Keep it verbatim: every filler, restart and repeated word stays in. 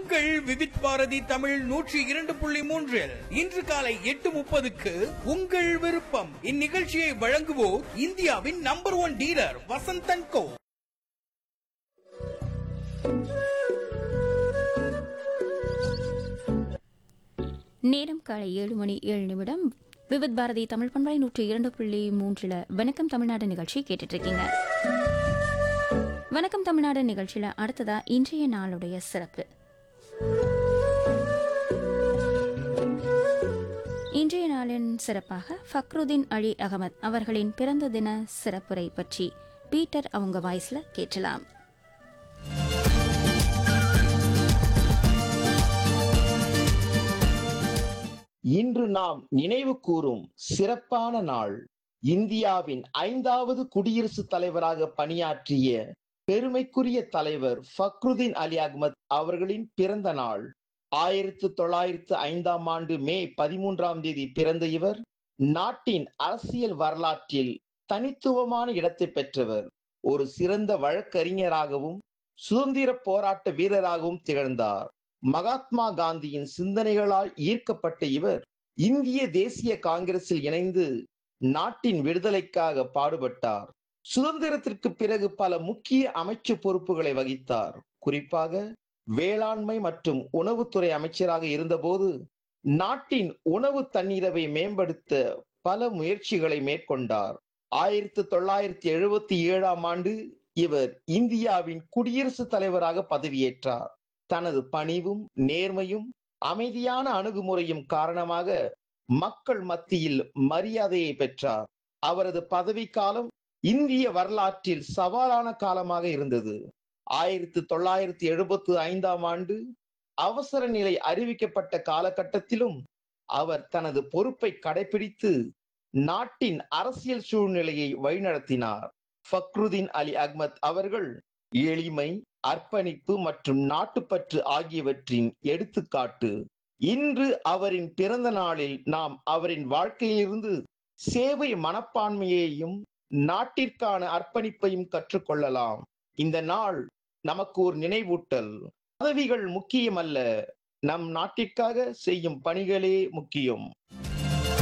உங்கள் விவித் பாரதி தமிழ் நூற்றி இரண்டு புள்ளி மூன்றில் இன்று காலை எட்டு முப்பதுக்கு உங்கள் விருப்பம். இந்நிகழ்ச்சியை வழங்குவோர் இந்தியாவின் நம்பர் ஒன் டீலர் வசந்தன் கோ. நேரம் காலை ஏழு மணி ஏழு நிமிடம். விவித் பாரதி தமிழ் பண்பலை நூற்றி இரண்டு புள்ளி மூன்றுல வணக்கம் தமிழ்நாடு நிகழ்ச்சி கேட்டுட்டு இருக்கீங்க. வணக்கம் தமிழ்நாடு நிகழ்ச்சியில அடுத்ததா இன்றைய நாளுடைய சிறப்பு. இன்றைய நாளின் சிறப்பாக ஃபக்ருதீன் அலி அகமது அவர்களின் பிறந்த தின சிறப்புரை பற்றி பீட்டர் அவங்க வாய்ஸ்ல கேட்கலாம். இன்று நாம் நினைவு கூறும் சிறப்பான நாள் இந்தியாவின் ஐந்தாவது குடியரசுத் தலைவராக பணியாற்றிய பெருமைக்குரிய தலைவர் ஃபக்ருதீன் அலி அகமது அவர்களின் பிறந்த நாள். ஆயிரத்தி தொள்ளாயிரத்து ஐந்தாம் ஆண்டு மே பதிமூன்றாம் தேதி பிறந்த இவர் நாட்டின் அரசியல் வரலாற்றில் தனித்துவமான இடத்தை பெற்றவர். ஒரு சிறந்த வழக்கறிஞராகவும் சுதந்திர போராட்ட வீரராகவும் திகழ்ந்தார். மகாத்மா காந்தியின் சிந்தனைகளால் ஈர்க்கப்பட்ட இவர் இந்திய தேசிய காங்கிரஸில் இணைந்து நாட்டின் விடுதலைக்காக பாடுபட்டார். சுதந்திரத்திற்கு பிறகு பல முக்கிய அமைச்சு பொறுப்புகளை வகித்தார். குறிப்பாக வேளாண்மை மற்றும் உணவுத்துறை அமைச்சராக இருந்தபோது நாட்டின் உணவு தன்னிறைவை மேம்படுத்த பல முயற்சிகளை மேற்கொண்டார். ஆயிரத்தி தொள்ளாயிரத்தி எழுபத்தி ஏழாம் ஆண்டு இவர் இந்தியாவின் குடியரசுத் தலைவராக பதவியேற்றார். தனது பணிவும் நேர்மையும் அமைதியான அணுகுமுறையும் காரணமாக மக்கள் மத்தியில் மரியாதையை பெற்றார். அவரது பதவிக்காலம் இந்திய வரலாற்றில் சவாலான காலமாக இருந்தது. ஆயிரத்தி தொள்ளாயிரத்தி எழுபத்தி ஐந்தாம் ஆண்டு அவசர நிலை அறிவிக்கப்பட்ட காலகட்டத்திலும் அவர் தனது பொறுப்பை கடைபிடித்து நாட்டின் அரசியல் சூழ்நிலையை வழிநடத்தினார். ஃபக்ருதீன் அலி அகமது அவர்கள் எளிமை, அர்ப்பணிப்பு மற்றும் நாட்டுப்பற்று ஆகியவற்றின் எடுத்துக்காட்டு. இன்று அவரின் பிறந்த நாளில் நாம் அவரின் வாழ்க்கையிலிருந்து சேவை மனப்பான்மையையும் நாட்டிற்கான அர்ப்பணிப்பையும் கற்றுக்கொள்ளலாம். இந்த நாள் நமக்கு ஒரு நினைவூட்டல். பதவிகள் முக்கியமல்ல, நம் நாட்டிற்காக செய்யும் பணிகளே முக்கியம்.